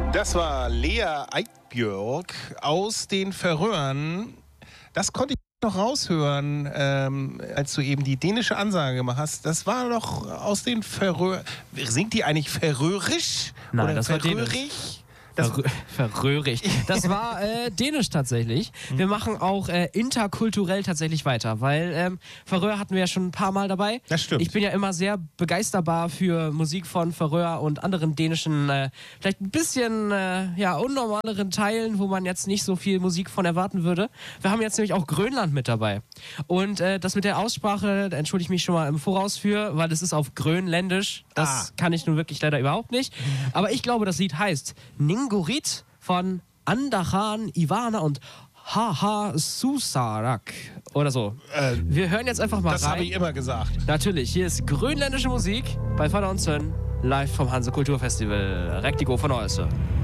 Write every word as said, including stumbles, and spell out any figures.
Das war Lea Eidbjörg aus den Färöern. Das konnte ich noch raushören, ähm, als du eben die dänische Ansage gemacht hast. Das war doch aus den Färöern. Singt die eigentlich färöisch? Nein, oder das war dänisch. Das Verrö- Verröhrig. Das war äh, dänisch tatsächlich. Wir machen auch äh, interkulturell tatsächlich weiter, weil ähm, Färöer hatten wir ja schon ein paar Mal dabei. Das stimmt. Ich bin ja immer sehr begeisterbar für Musik von Färöer und anderen dänischen, äh, vielleicht ein bisschen äh, ja, unnormaleren Teilen, wo man jetzt nicht so viel Musik von erwarten würde. Wir haben jetzt nämlich auch Grönland mit dabei. Und äh, das mit der Aussprache, da entschuldige ich mich schon mal im Voraus für, weil es ist auf Grönländisch. Das Ah. kann ich nun wirklich leider überhaupt nicht. Aber ich glaube, das Lied heißt Ningorit von Andachan Ivana und Haha Susarak oder so. Äh, Wir hören jetzt einfach mal das rein. habe ich immer gesagt. Natürlich, hier ist grönländische Musik bei Vater und Söhn, live vom Hanse Kulturfestival. Rektiko von Oelse.